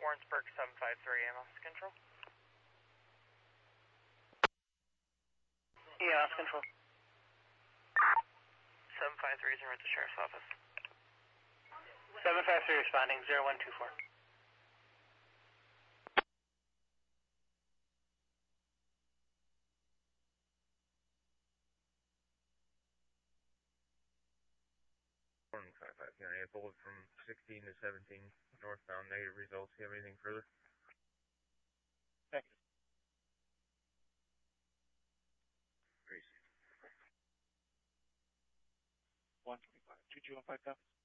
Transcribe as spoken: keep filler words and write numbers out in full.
Warrensburg seven five three, E M S control. E M S control. seven five three is in route to Sheriff's Office. seven five three responding, zero one two four. five five County, I pulled from sixteen to seventeen, northbound, negative results. Do you have anything further? Negative. Gracie. one twenty-five, two two one five copies.